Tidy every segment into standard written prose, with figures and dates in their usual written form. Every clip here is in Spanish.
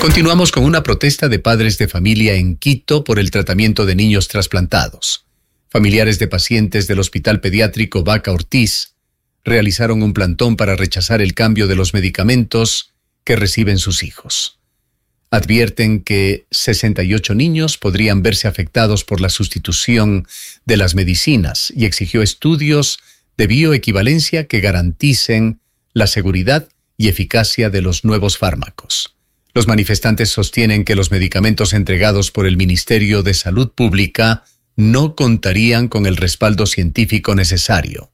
Continuamos con una protesta de padres de familia en Quito por el tratamiento de niños trasplantados. Familiares de pacientes del Hospital Pediátrico Vaca Ortiz realizaron un plantón para rechazar el cambio de los medicamentos que reciben sus hijos. Advierten que 68 niños podrían verse afectados por la sustitución de las medicinas y exigió estudios de bioequivalencia que garanticen la seguridad y eficacia de los nuevos fármacos. Los manifestantes sostienen que los medicamentos entregados por el Ministerio de Salud Pública no contarían con el respaldo científico necesario.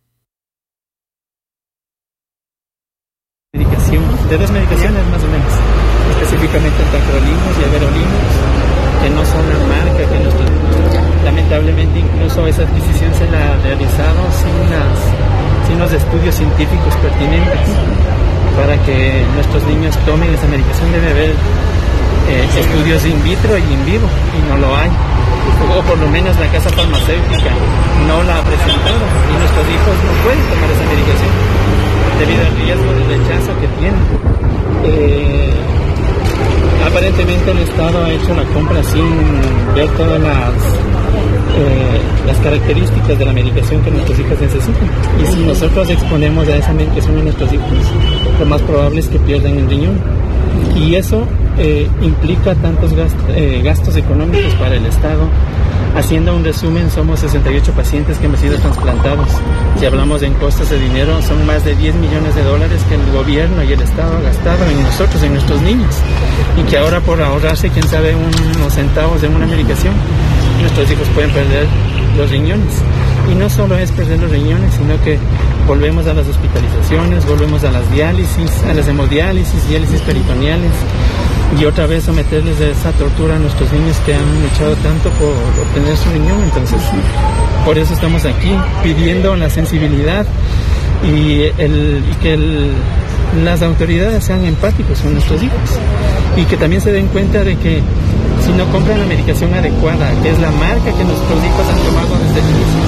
De dos medicaciones más o menos, específicamente el tacrolimus y everolimus, que no son la marca que lamentablemente incluso esa adquisición se la ha realizado sin los estudios científicos pertinentes para que nuestros niños tomen esa medicación. Debe haber estudios in vitro y in vivo, y no lo hay, o por lo menos la casa farmacéutica no la ha presentado, y nuestros hijos no pueden tomar esa medicación debido al riesgo de rechazo que tienen. Aparentemente el Estado ha hecho la compra sin ver todas las características de la medicación que nuestros hijos necesitan. Y si nosotros exponemos a esa medicación a nuestros hijos, lo más probable es que pierdan el riñón. Y eso implica tantos gastos económicos para el Estado. Haciendo un resumen, somos 68 pacientes que hemos sido trasplantados. Si hablamos en costos de dinero, son más de $10 millones que el gobierno y el Estado ha gastado en nosotros, en nuestros niños. Y que ahora, por ahorrarse, quién sabe, unos centavos en una medicación, nuestros hijos pueden perder los riñones. Y no solo es perder los riñones, sino que volvemos a las hospitalizaciones, volvemos a las diálisis, a las hemodiálisis, diálisis peritoneales, y otra vez someterles a esa tortura a nuestros niños que han luchado tanto por obtener su riñón. Entonces, por eso estamos aquí, pidiendo la sensibilidad y que las autoridades sean empáticos con nuestros hijos, y que también se den cuenta de que si no compran la medicación adecuada, que es la marca que nuestros hijos han tomado desde el inicio,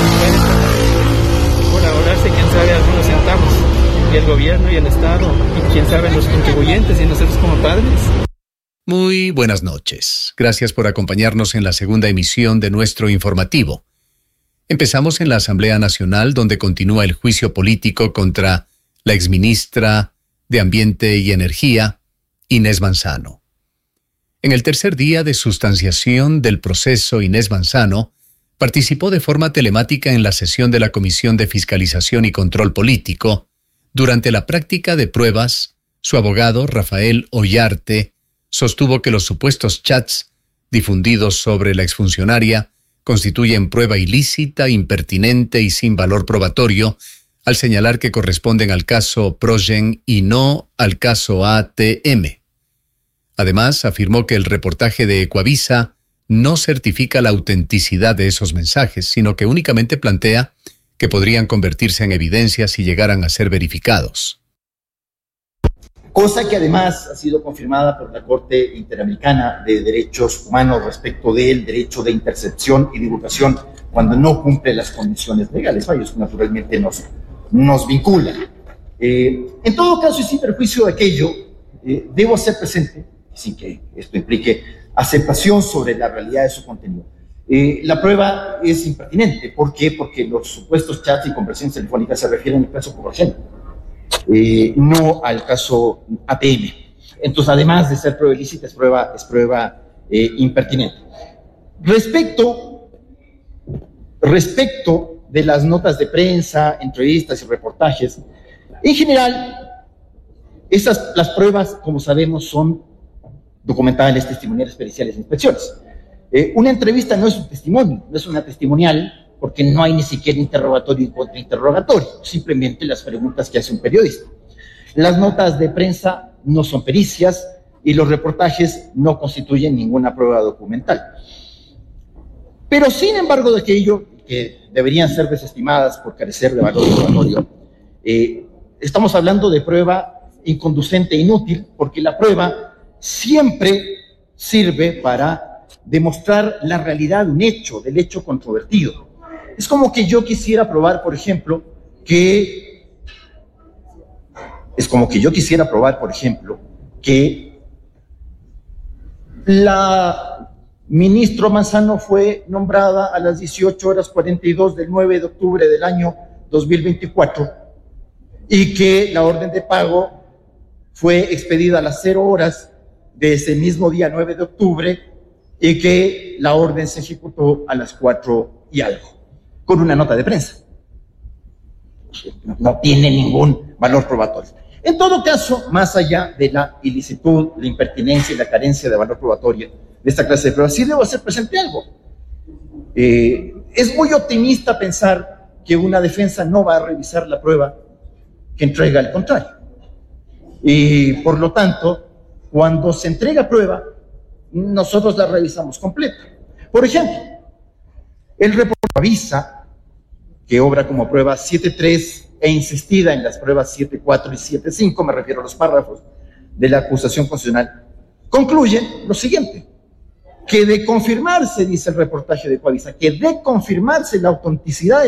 pueden por ahorrarse, quién sabe, algunos centavos, y el gobierno y el Estado, y quién sabe, los contribuyentes y nosotros como padres. Muy buenas noches. Gracias por acompañarnos en la segunda emisión de nuestro informativo. Empezamos en la Asamblea Nacional, donde continúa el juicio político contra la exministra de Ambiente y Energía, Inés Manzano. En el tercer día de sustanciación del proceso, Inés Manzano participó de forma telemática en la sesión de la Comisión de Fiscalización y Control Político. Durante la práctica de pruebas, su abogado, Rafael Ollarte, sostuvo que los supuestos chats difundidos sobre la exfuncionaria constituyen prueba ilícita, impertinente y sin valor probatorio, al señalar que corresponden al caso Progen y no al caso ATM. Además, afirmó que el reportaje de Ecuavisa no certifica la autenticidad de esos mensajes, sino que únicamente plantea que podrían convertirse en evidencias si llegaran a ser verificados. Cosa que además ha sido confirmada por la Corte Interamericana de Derechos Humanos respecto del derecho de intercepción y divulgación cuando no cumple las condiciones legales. Eso naturalmente nos vincula. En todo caso, y sin perjuicio de aquello, debo hacer presente, sin que esto implique aceptación sobre la realidad de su contenido. La prueba es impertinente. ¿Por qué? Porque los supuestos chats y conversaciones telefónicas se refieren al caso Covarrubias, no al caso ATM. Entonces, además de ser prueba ilícita, es prueba impertinente. Respecto de las notas de prensa, entrevistas y reportajes, en general, las pruebas, como sabemos, son documentales, testimoniales, periciales e inspecciones. Una entrevista no es un testimonio, no es una testimonial, porque no hay ni siquiera interrogatorio y contrainterrogatorio, simplemente las preguntas que hace un periodista. Las notas de prensa no son pericias y los reportajes no constituyen ninguna prueba documental. Pero sin embargo de aquello que deberían ser desestimadas por carecer de valor probatorio, estamos hablando de prueba inconducente e inútil, porque la prueba siempre sirve para demostrar la realidad de un hecho, del hecho controvertido. Es como que yo quisiera probar, por ejemplo, que La ministra Manzano fue nombrada a las 18:42 del 9 de octubre del año 2024 y que la orden de pago fue expedida a las 0 horas de ese mismo día 9 de octubre y que la orden se ejecutó a las 4 y algo, con una nota de prensa. No tiene ningún valor probatorio. En todo caso, más allá de la ilicitud, la impertinencia y la carencia de valor probatorio de esta clase de pruebas, sí debo hacer presente algo. Es muy optimista pensar que una defensa no va a revisar la prueba que entrega el contrario. Y por lo tanto, cuando se entrega prueba, nosotros la revisamos completa. Por ejemplo, el reporte avisa que obra como prueba 7.3 e insistida en las pruebas 7.4 y 7.5, me refiero a los párrafos de la acusación constitucional, concluye lo siguiente: que de confirmarse, dice el reportaje de Coavisa, que de confirmarse la autenticidad de